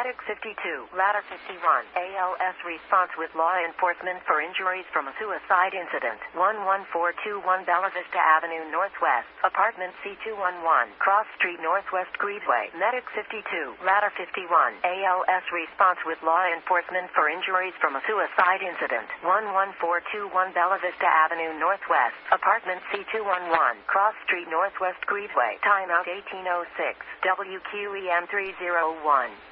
Medic 52, Ladder 51, ALS response with law enforcement for injuries from a suicide incident. 11421 Bella Vista Avenue Northwest, Apartment C211, Cross Street Northwest Greenway. Medic 52, Ladder 51, ALS response with law enforcement for injuries from a suicide incident. 11421 Bella Vista Avenue Northwest, Apartment C211, Cross Street Northwest Greenway. Timeout 1806, WQEM 301.